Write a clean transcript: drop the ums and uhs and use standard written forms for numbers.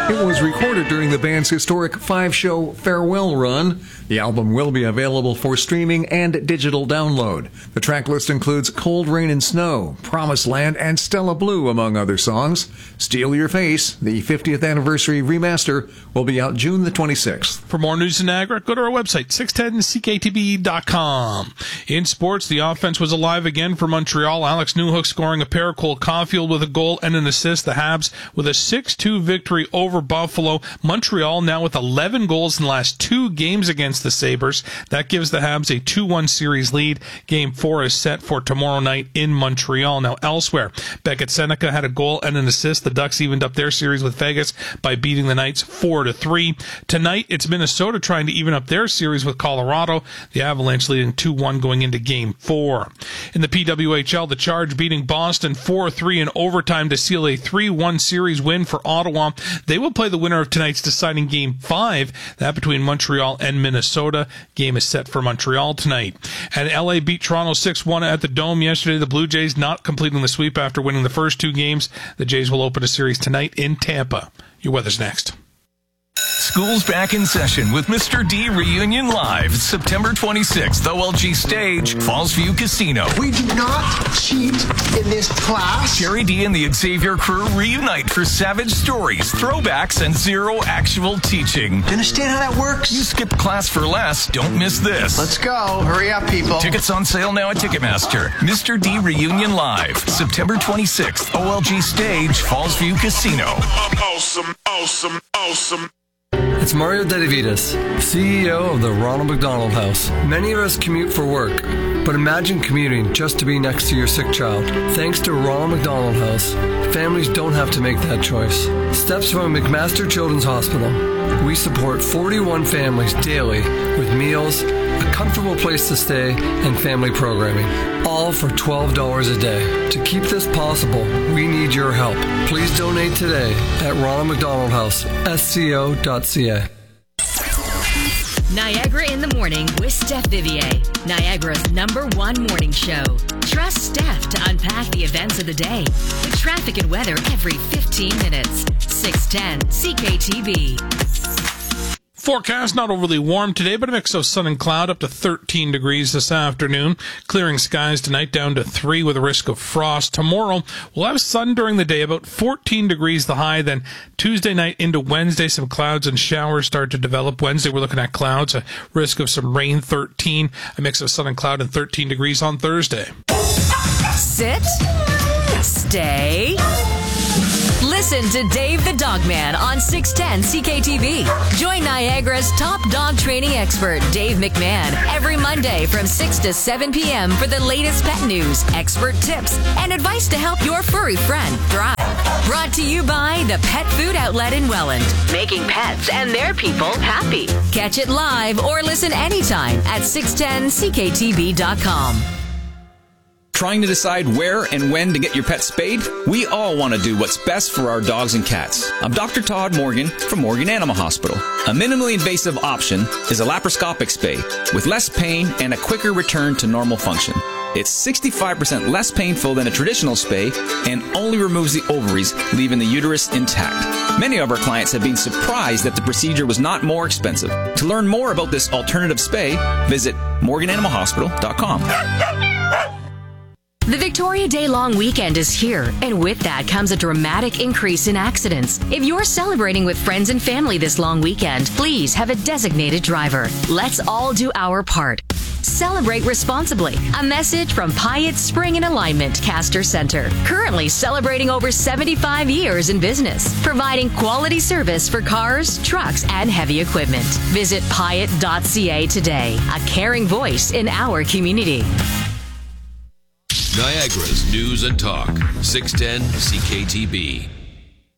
It was recorded during the band's historic 5-show farewell run. The album will be available for streaming and digital download. The track list includes Cold Rain and Snow, Promised Land, and Stella Blue, among other songs. Steal Your Face, the 50th anniversary remaster, will be out June the 26th. For more news in Niagara, go to our website, 610ckTB.com. In sports, the offense was alive again for Montreal. Alex Newhook scoring a pair, Cole Caulfield with a goal and an assist. The Habs with a 6-2 victory over Buffalo. Montreal now with 11 goals in the last 2 games against the Sabres. That gives the Habs a 2-1 series lead. Game 4 is set for tomorrow night in Montreal. Now elsewhere, Beckett Seneca had a goal and an assist. The Ducks evened up their series with Vegas by beating the Knights 4-3. Tonight, it's Minnesota trying to even up their series with Colorado. The Avalanche leading 2-1 going into Game 4. In the PWHL, the Charge beating Boston 4-3 in overtime to seal a 3-1 series win for Ottawa. They will play the winner of tonight's deciding Game 5, that between Montreal and Minnesota. Game is set for Montreal tonight. And LA beat Toronto 6-1 at the Dome yesterday. The Blue Jays not completing the sweep after winning the first 2 games. The Jays will open a series tonight in Tampa. Your weather's next. School's back in session with Mr. D Reunion Live, September 26th, OLG Stage, Fallsview Casino. We do not cheat in this class. Jerry D and the Xavier crew reunite for savage stories, throwbacks, and zero actual teaching. Do you understand how that works? You skip class for less. Don't miss this. Let's go. Hurry up, people. Tickets on sale now at Ticketmaster. Mr. D Reunion Live, September 26th, OLG Stage, Fallsview Casino. Awesome, awesome, awesome. It's Mario Dedivitas, CEO of the Ronald McDonald House. Many of us commute for work, but imagine commuting just to be next to your sick child. Thanks to Ronald McDonald House, families don't have to make that choice. Steps from McMaster Children's Hospital. We support 41 families daily with meals, a comfortable place to stay, and family programming, all for $12 a day. To keep this possible, we need your help. Please donate today at Ronald McDonald House, sco.ca. Niagara in the Morning with Steph Vivier, Niagara's #1 morning show. Trust Steph to unpack the events of the day with traffic and weather every 15 minutes. 610 CKTB. Forecast, not overly warm today, but a mix of sun and cloud, up to 13 degrees this afternoon. Clearing skies tonight, down to 3 with a risk of frost. Tomorrow, we'll have sun during the day, about 14 degrees the high. Then Tuesday night into Wednesday, some clouds and showers start to develop. Wednesday, we're looking at clouds, a risk of some rain, 13. A mix of sun and cloud, and 13 degrees on Thursday. Sit. Stay. Listen to Dave the Dogman on 610 CKTV. Join Niagara's top dog training expert, Dave McMahon, every Monday from 6 to 7 p.m. for the latest pet news, expert tips, and advice to help your furry friend thrive. Brought to you by the Pet Food Outlet in Welland, making pets and their people happy. Catch it live or listen anytime at 610ckTV.com. Trying to decide where and when to get your pet spayed? We all want to do what's best for our dogs and cats. I'm Dr. Todd Morgan from Morgan Animal Hospital. A minimally invasive option is a laparoscopic spay with less pain and a quicker return to normal function. It's 65% less painful than a traditional spay and only removes the ovaries, leaving the uterus intact. Many of our clients have been surprised that the procedure was not more expensive. To learn more about this alternative spay, visit morgananimalhospital.com. The Victoria Day long weekend is here, and with that comes a dramatic increase in accidents. If you're celebrating with friends and family this long weekend, please have a designated driver. Let's all do our part. Celebrate responsibly. A message from Pyatt Spring and Alignment Castor Center. Currently celebrating over 75 years in business, providing quality service for cars, trucks, and heavy equipment. Visit Pyatt.ca today. A caring voice in our community. Niagara's News and Talk, 610 CKTB.